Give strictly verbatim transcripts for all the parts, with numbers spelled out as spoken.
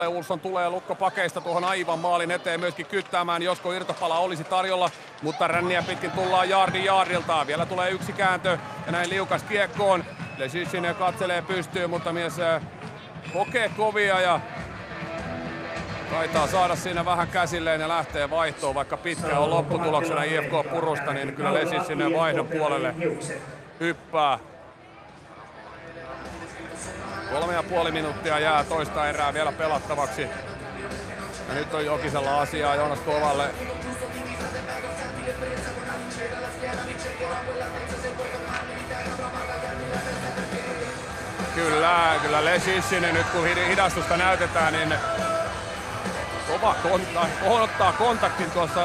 Olsson tulee lukkopakeista tuohon aivan maalin eteen myöskin kyttäämään, josko irtopala olisi tarjolla, mutta ränniä pitkin tullaan Jardi Jardilta. Vielä tulee yksi kääntö ja näin liukas kiekkoon. Lesyssin katselee pystyyn, mutta mies kokee kovia ja taitaa saada siinä vähän käsilleen ja lähtee vaihtoon, vaikka pitkä on lopputuloksena I F K Purusta, niin kyllä Lesyssin vaihdon puolelle hyppää. Kolme ja puoli minuuttia jää toista erää vielä pelattavaksi. Ja nyt on Jokisella asiaa Joonas Kovalle. Kyllä, kyllä Lesyssin nyt kun hidastusta näytetään, niin kova kontakti, ottaa kontaktin tuossa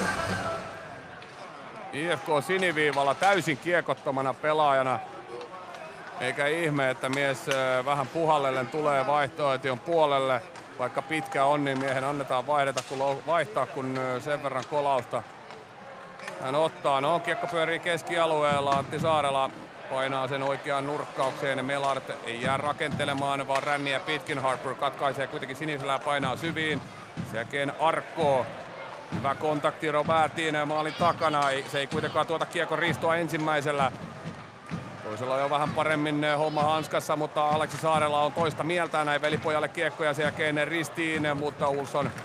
I F K siniviivalla täysin kiekottomana pelaajana. Eikä ihme, että mies vähän puhallellen tulee vaihtoehtion puolelle. Vaikka pitkä on, niin miehen annetaan vaihdeta, kun vaihtaa, kun sen verran kolausta hän ottaa. No, kiekko pyörii keskialueella. Antti Saarela painaa sen oikeaan nurkkaukseen ja Melart ei jää rakentelemaan, vaan ränniä pitkin. Harper katkaisee kuitenkin sinisellä ja painaa syviin. Sen jälkeen Arkko. Hyvä kontakti Robertin maalin takana. Se ei kuitenkaan tuota kiekon riistoa ensimmäisellä. Toisella on jo vähän paremmin homma hanskassa, mutta Aleksi Saarela on toista mieltä. Näin velipojalle kiekkoja sen jälkeen ristiin, mutta Olsson